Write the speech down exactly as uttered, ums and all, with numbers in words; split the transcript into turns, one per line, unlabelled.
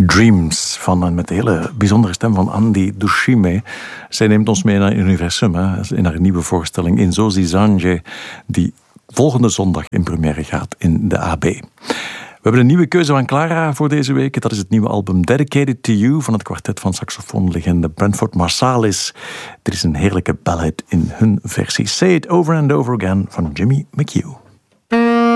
Dreams, van, en met de hele bijzondere stem van Andy Dushime. Zij neemt ons mee naar het universum, hè, in haar nieuwe voorstelling Inzozi Zanje, die volgende zondag in première gaat in de A B. We hebben een nieuwe keuze van Clara voor deze week. Dat is het nieuwe album Dedicated to You van het kwartet van saxofoonlegende Branford Marsalis. Er is een heerlijke ballad in hun versie. Say It Over and Over Again van Jimmy McHugh.